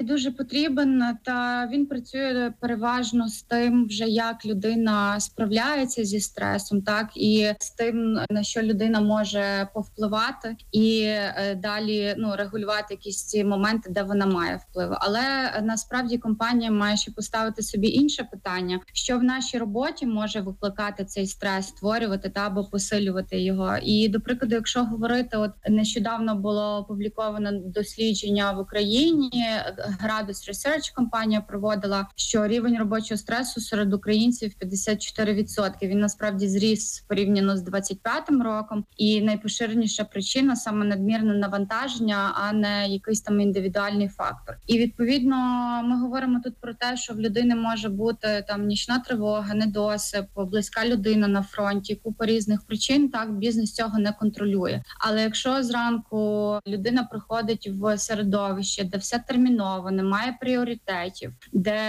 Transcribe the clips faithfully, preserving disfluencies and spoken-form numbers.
дуже потрібен, та він працює переважно з тим, вже як людина справляється зі стресом, так, і з тим, на що людина може повпливати, і е, далі, ну, регулювати якісь ці моменти, де вона має вплив. Але е, насправді компанія має ще поставити собі інше питання, що в нашій роботі може викликати цей стрес, створювати та або посилювати його. І, до прикладу, якщо говорити, от нещодавно було опубліковано дослідження в Україні, Градус Research компанія проводила, що рівень робочого стресу серед українців п'ятдесят чотири відсотки. Він насправді зріс порівняно з двадцять п'ятим роком, і найпоширеніша причина саме надмірне навантаження, а не якийсь там індивідуальний фактор. І відповідно ми говоримо тут про те, що в людини може бути там нічна тривога, недосип, близька людина на фронті, купа різних причин. Так, бізнес цього не контролює. Але якщо зранку людина приходить в середовище, де все терміново, немає пріоритетів, де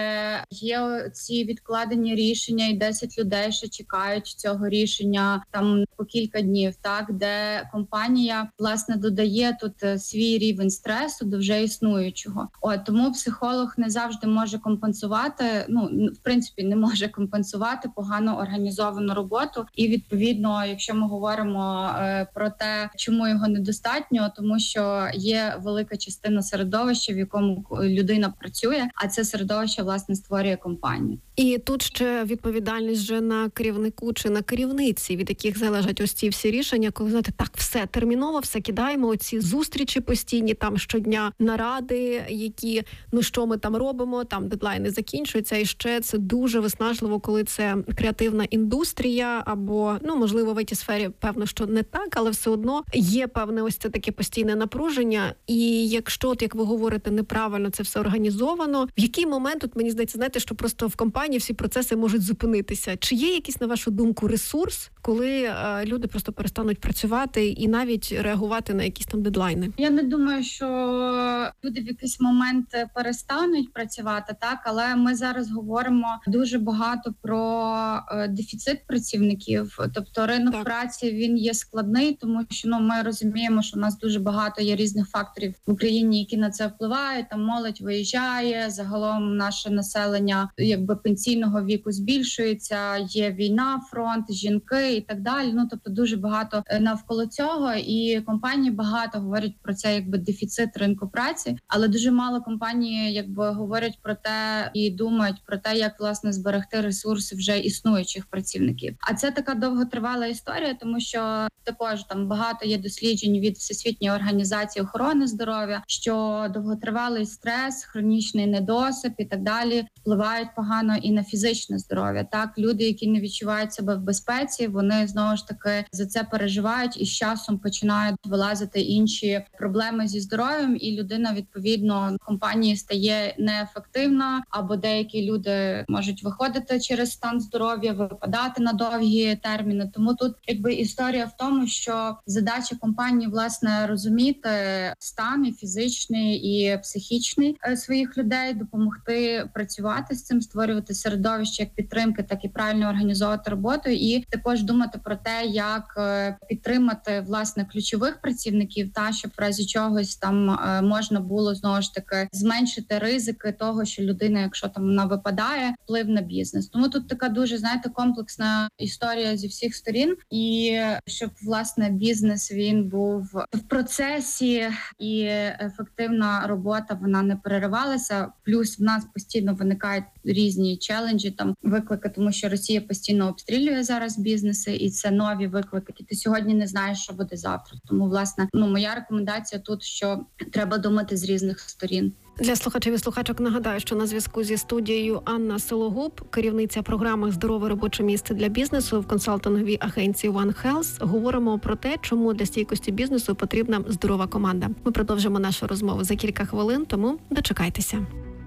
є ці відкладені рішення, і десять людей ще чекають цього рішення там по кілька днів, так, де компанія власне додає тут свій рівень стресу до вже існуючого. От тому психолог не завжди може компенсувати, ну в принципі не може компенсувати погано організовану роботу. І відповідно, якщо ми говоримо е, про те, чому його недостатньо, тому що є велика частина середовища, в якому людина працює, а це середовище власне створює компанію. І тут ще відповідальність вже на керівнику чи на керівниці, від яких залежать ось ці всі рішення, коли, знаєте, так, все терміново, все кидаємо, оці зустрічі постійні, там щодня наради, які, ну що ми там робимо, там дедлайни закінчуються, і ще це дуже виснажливо, коли це креативна індустрія, або, ну, можливо, в ай ті-сфері, певно, що не так, але все одно є певне ось це таке постійне напруження, і якщо, от, як ви говорите, неправильно це все організовано, в який момент, от мені здається, знаєте, що просто в компанії всі процеси можуть зупинитися? Чи є якийсь, на вашу думку, ресурс, коли е, люди просто перестануть працювати і навіть реагувати на якісь там дедлайни? Я не думаю, що люди в якийсь момент перестануть працювати, так, але ми зараз говоримо дуже багато про е, дефіцит працівників, тобто ринок так. праці, він є складний, тому що, ну, ми розуміємо, що у нас дуже багато є різних факторів в Україні, які на це впливають, там молодь виїжджає, загалом наше населення, якби, пенсійного віку збільшується, є війна, фронт, жінки і так далі. Ну, тобто дуже багато навколо цього, і компанії багато говорять про це, якби, дефіцит ринку праці, але дуже мало компаній, якби, говорять про те і думають про те, як, власне, зберегти ресурси вже існуючих працівників. А це така довготривала історія, тому що також там багато є досліджень від Всесвітньої організації охорони здоров'я, що довготривалий стрес, хронічний недосип і так далі впливають погано і на фізичне здоров'я. Так, люди, які не відчувають себе в безпеці, вони знову ж таки за це переживають і з часом починають вилазити інші проблеми зі здоров'ям, і людина, відповідно, в компанії стає неефективна, або деякі люди можуть виходити через стан здоров'я, випадати на довгі терміни. Тому тут, якби, історія в тому, що задача компанії, власне, розуміти стан і фізичний, і психічний своїх людей, допомогти працювати з цим, створювати середовище як підтримки, так і правильно організовувати роботу, і також думати про те, як підтримати, власне, ключових працівників, та щоб в разі чогось там можна було знову ж таки зменшити ризики того, що людина, якщо там вона випадає, вплив на бізнес. Тому тут така дуже, знаєте, комплексна історія зі всіх сторін, і щоб, власне, бізнес він був в процесі і ефективна робота вона не переривалася. Плюс в нас постійно виникають різні челенджі, там виклики, тому що Росія постійно обстрілює зараз бізнеси, і це нові виклики. І ти сьогодні не знаєш, що буде завтра. Тому, власне, ну моя рекомендація тут, що треба думати з різних сторін. Для слухачів і слухачок нагадаю, що на зв'язку зі студією Анна Сологуб, керівниця програми «Здорове робоче місце для бізнесу» в консалтинговій агенції One Health. Говоримо про те, чому для стійкості бізнесу потрібна здорова команда. Ми продовжимо нашу розмову за кілька хвилин, тому дочекайтеся.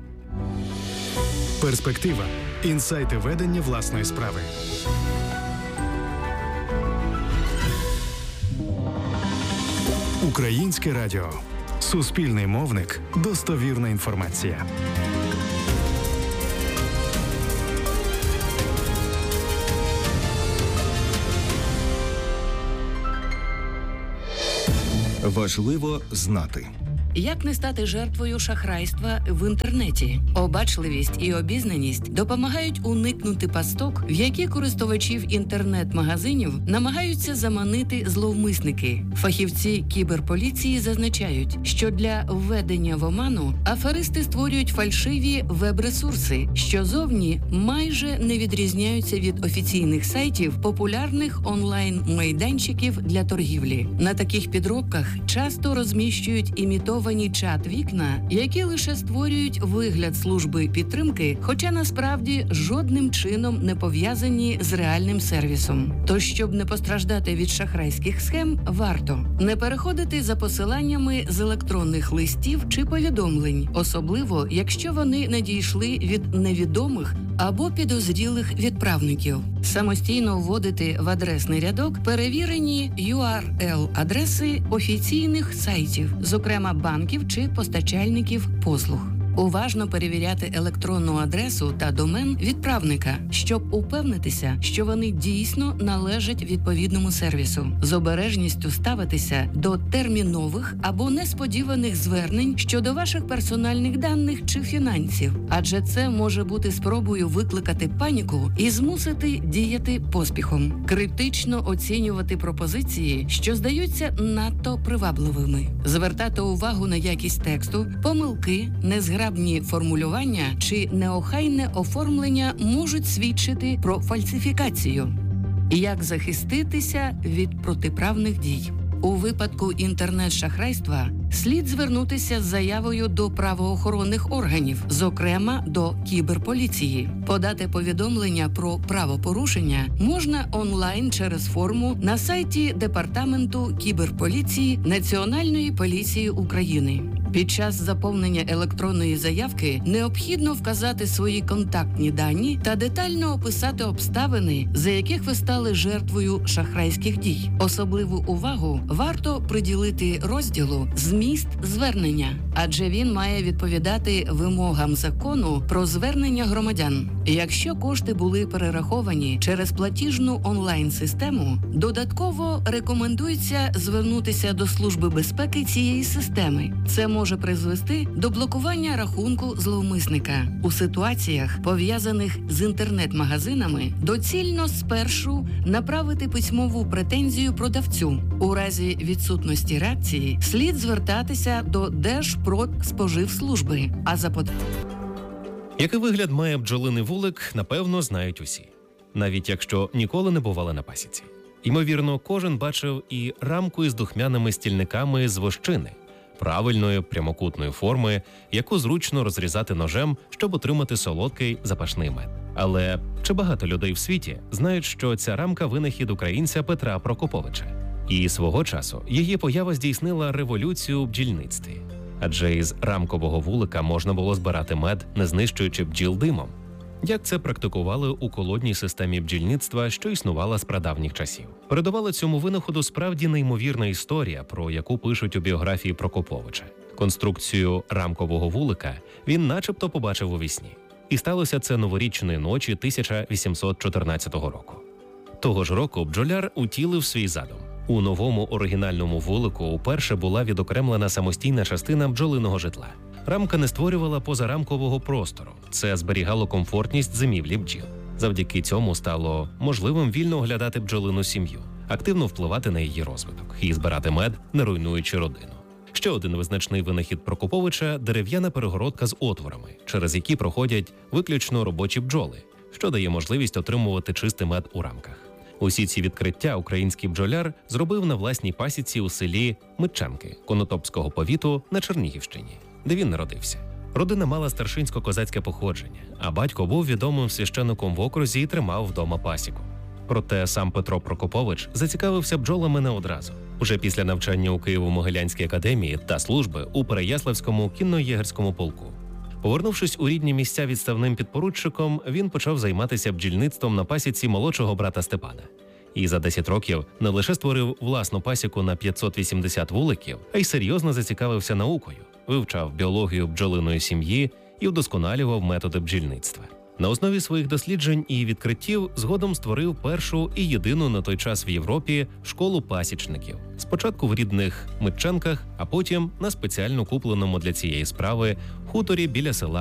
Перспектива. Інсайти ведення власної справи. Українське радіо. Суспільний мовник. Достовірна інформація. Важливо знати. Як не стати жертвою шахрайства в інтернеті? Обачливість і обізнаність допомагають уникнути пасток, в які користувачів інтернет-магазинів намагаються заманити зловмисники. Фахівці кіберполіції зазначають, що для введення в оману аферисти створюють фальшиві веб-ресурси, що зовні майже не відрізняються від офіційних сайтів популярних онлайн-майданчиків для торгівлі. На таких підробках часто розміщують імітовані чат-вікна, які лише створюють вигляд служби підтримки, хоча насправді жодним чином не пов'язані з реальним сервісом. Тож, щоб не постраждати від шахрайських схем, варто не переходити за посиланнями з електронних листів чи повідомлень, особливо, якщо вони надійшли від невідомих або підозрілих відправників. Самостійно вводити в адресний рядок перевірені ю ар ел-адреси офіційних сайтів, зокрема банків чи постачальників послуг. Уважно перевіряти електронну адресу та домен відправника, щоб упевнитися, що вони дійсно належать відповідному сервісу. З обережністю ставитися до термінових або несподіваних звернень щодо ваших персональних даних чи фінансів, адже це може бути спробою викликати паніку і змусити діяти поспіхом. Критично оцінювати пропозиції, що здаються надто привабливими. Звертати увагу на якість тексту, помилки, незграбні формулювання чи неохайне оформлення можуть свідчити про фальсифікацію. Як захиститися від протиправних дій? У випадку інтернет-шахрайства слід звернутися з заявою до правоохоронних органів, зокрема до кіберполіції. Подати повідомлення про правопорушення можна онлайн через форму на сайті Департаменту кіберполіції Національної поліції України. Під час заповнення електронної заявки необхідно вказати свої контактні дані та детально описати обставини, за яких ви стали жертвою шахрайських дій. Особливу увагу варто приділити розділу «Зміст звернення», адже він має відповідати вимогам закону про звернення громадян. Якщо кошти були перераховані через платіжну онлайн-систему, додатково рекомендується звернутися до Служби безпеки цієї системи. Це може призвести до блокування рахунку зловмисника. У ситуаціях, пов'язаних з інтернет-магазинами, доцільно спершу направити письмову претензію продавцю. У разі відсутності реакції слід звертатися до Держпродспоживслужби, а за потребою. Який вигляд має бджолиний вулик, напевно, знають усі. Навіть якщо ніколи не бували на пасіці. Ймовірно, кожен бачив і рамку із духмяними стільниками з вощини, правильної прямокутної форми, яку зручно розрізати ножем, щоб отримати солодкий запашний мед. Але чи багато людей в світі знають, що ця рамка – винахід українця Петра Прокоповича? І свого часу її поява здійснила революцію у бджільництві. Адже із рамкового вулика можна було збирати мед, не знищуючи бджіл димом. Як це практикували у колодній системі бджільництва, що існувала з прадавніх часів. Передувала цьому винаходу справді неймовірна історія, про яку пишуть у біографії Прокоповича. Конструкцію рамкового вулика він начебто побачив у вісні. І сталося це новорічної ночі тисяча вісімсот чотирнадцятого року. Того ж року бджоляр утілив свій задум. У новому оригінальному вулику уперше була відокремлена самостійна частина бджолиного житла. Рамка не створювала позарамкового простору. Це зберігало комфортність зимівлі бджіл. Завдяки цьому стало можливим вільно оглядати бджолину сім'ю, активно впливати на її розвиток і збирати мед, не руйнуючи родину. Ще один визначний винахід Прокоповича – дерев'яна перегородка з отворами, через які проходять виключно робочі бджоли, що дає можливість отримувати чистий мед у рамках. Усі ці відкриття український бджоляр зробив на власній пасіці у селі Митчанки Конотопського повіту на Чернігівщині, де він народився. Родина мала старшинсько-козацьке походження, а батько був відомим священником в окрузі і тримав вдома пасіку. Проте сам Петро Прокопович зацікавився бджолами не одразу. Уже після навчання у Києво-Могилянській академії та служби у Переяславському кінно-єгерському полку. Повернувшись у рідні місця відставним підпоручиком, він почав займатися бджільництвом на пасіці молодшого брата Степана. І за десять років не лише створив власну пасіку на п'ятсот вісімдесят вуликів, а й серйозно зацікавився наукою, вивчав біологію бджолиної сім'ї і вдосконалював методи бджільництва. На основі своїх досліджень і відкриттів згодом створив першу і єдину на той час в Європі школу пасічників. Спочатку в рідних Митчанках, а потім на спеціально купленому для цієї справи хуторі біля села